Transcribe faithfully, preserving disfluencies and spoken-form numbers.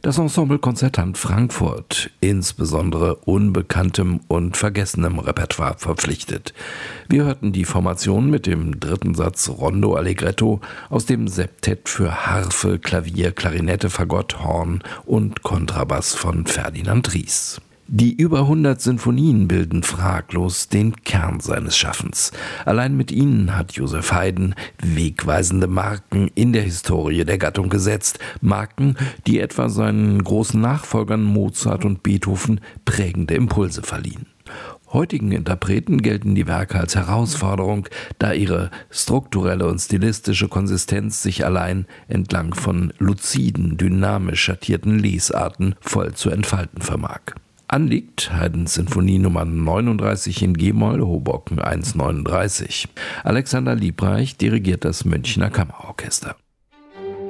Das Ensemble Konzertant Frankfurt, insbesondere unbekanntem und vergessenem Repertoire verpflichtet. Wir hörten die Formation mit dem dritten Satz Rondo Allegretto aus dem Septett für Harfe, Klavier, Klarinette, Fagott, Horn und Kontrabass von Ferdinand Ries. Die über hundert Sinfonien bilden fraglos den Kern seines Schaffens. Allein mit ihnen hat Joseph Haydn wegweisende Marken in der Historie der Gattung gesetzt. Marken, die etwa seinen großen Nachfolgern Mozart und Beethoven prägende Impulse verliehen. Heutigen Interpreten gelten die Werke als Herausforderung, da ihre strukturelle und stilistische Konsistenz sich allein entlang von luziden, dynamisch schattierten Lesarten voll zu entfalten vermag. Anliegt Haydns Sinfonie Nummer neununddreißig in G-Moll, Hoboken eins neununddreißig. Alexander Liebreich dirigiert das Münchner Kammerorchester.